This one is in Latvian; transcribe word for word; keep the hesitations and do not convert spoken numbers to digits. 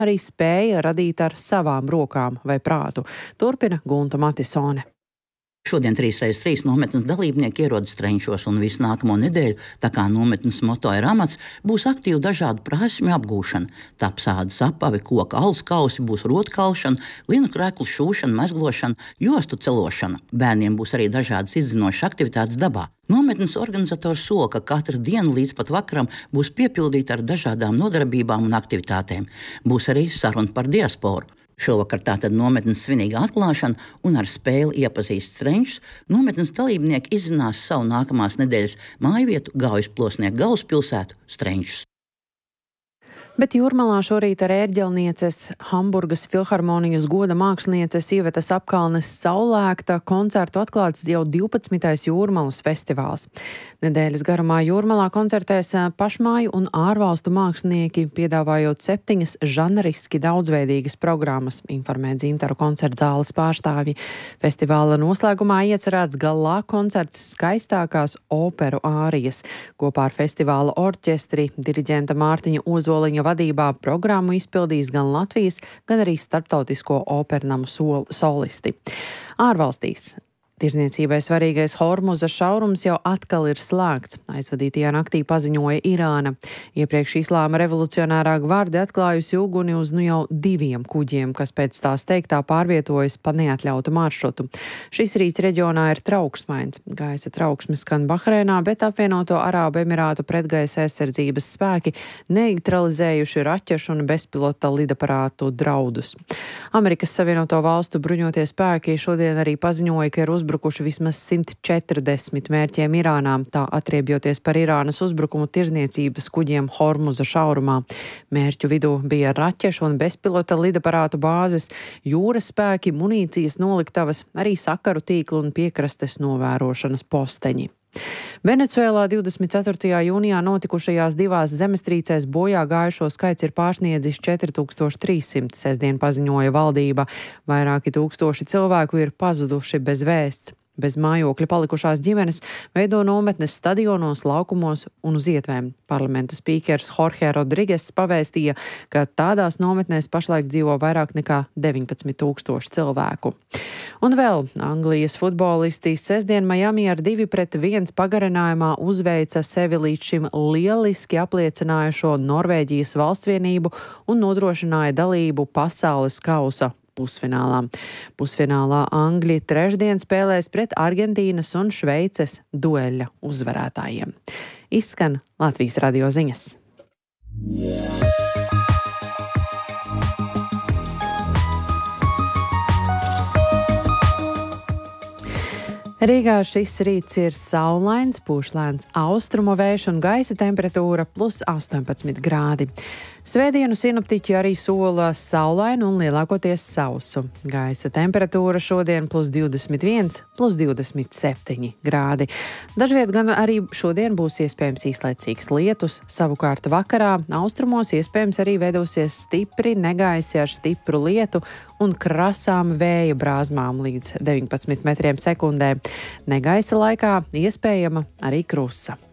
arī spēja radīt ar savām rokām vai prātu. Turpina Gunta Matisone. Šodien trīs reiz trīs nometnes dalībnieki ierodas Strenčos, un visu nākamo nedēļu, tā kā nometnes moto ir amats, būs aktīva dažādu prasmju apgūšana. Taps ādas apavi, koka alus kausi, būs rotkalšana, linu kreklu šūšana, mezglošana, jostu celošana. Bērniem būs arī dažādas izzinošas aktivitātes dabā. Nometnes organizators sola, ka katra diena līdz pat vakaram būs piepildīta ar dažādām nodarbībām un aktivitātēm. Būs arī saruna par diasporu. Šovakar tātad nometnes svinīga atklāšana, un ar spēli iepazīst Strenčus nometnes dalībnieki izzinās savu nākamās nedēļas mājvietu Gaujas-Plosnieku galvaspilsētu Strenčus. Bet Jūrmalā šorīt ar ērģelnieces Hamburgas filharmonijas goda mākslinieces Ivetas Apkalnes saulēkta koncertu atklāts jau divpadsmitais Jūrmalas festivāls. Nedēļas garumā Jūrmalā koncertēs pašmāju un ārvalstu mākslinieki, piedāvājot septiņas žanriski daudzveidīgas programmas, informē Dzintaru koncertzāles pārstāvji. Festivāla noslēgumā iecerēts galā koncerts skaistākās operu ārijas. Kopā ar festivāla orķestri diriģenta Mārtiņa Ozoliņa vadībā programmu izpildīs gan Latvijas, gan arī starptautisko opernamu sol solisti. Ārvalstīs tirzniecībai svarīgais Hormuza šaurums jau atkal ir slēgts. Aizvadītajā naktī paziņoja Irāna. Iepriekš Islāma revolucionārā gvarde atklājusi uguni uz nu jau diviem kuģiem, kas pēc tās teiktā pārvietojas pa neatļautu maršrutu. Šis rīts reģionā ir trauksmains. Gaisa trauksmes skan Bahreinā, bet apvienoto Arābu Emirātu pretgaisa aizsardzības spēki neutralizējuši raķešu un bezpilota lidaparātu draudus. Amerikas Savienoto Valstu bruņotie spēki šodien arī paziņoja, ka ir uzbrukuši uzbrukuši vismaz simt četrdesmit mērķiem Irānā, tā atriebjoties par Irānas uzbrukumu tirzniecības kuģiem Hormuza šaurumā. Mērķu vidū bija raķešu un bezpilota lidaparātu bāzes, jūras spēki, munīcijas noliktavas, arī sakaru tīklu un piekrastes novērošanas posteņi. Venecuēlā divdesmit ceturtajā jūnijā notikušajās divās zemestrīcēs bojā gājušo skaits ir pārsniedzis četri tūkstoši trīs simti, sestdien paziņoja valdība. Vairāki tūkstoši cilvēku ir pazuduši bez vēsts. Bez mājokļa palikušās ģimenes veido nometnes stadionos, laukumos un uz ietvēm. Parlamenta spīkers Jorge Rodriges pavēstīja, ka tādās nometnēs pašlaik dzīvo vairāk nekā deviņpadsmit tūkstoši cilvēku. Un vēl Anglijas futbolisti sestdien Miami ar divi pret viens pagarinājumā uzveica sevi līdz šim lieliski apliecinājušo Norvēģijas valstsvienību un nodrošināja dalību pasaules kausa pusfinālā. Pusfinālā Angļi trešdien spēlēs pret Argentīnas un Šveices dueļa uzvarētājiem. Izskan Latvijas radio ziņas. Rīgā šis rīts ir saulains, pūš lēns austrumu vējš un gaisa temperatūra plus astoņpadsmit grādi. Svētdienu sinoptiķi arī sola saulainu un lielākoties sausu. Gaisa temperatūra šodien plus divdesmit viens, plus divdesmit septiņi grādi. Dažviet gan arī šodien būs iespējams īslaicīgs lietus, savukārt vakarā austrumos iespējams arī veidosies stipri negaisi ar stipru lietu un krasām vēja brāzmām līdz deviņpadsmit metriem sekundē. Negaisa laikā iespējama arī krusa.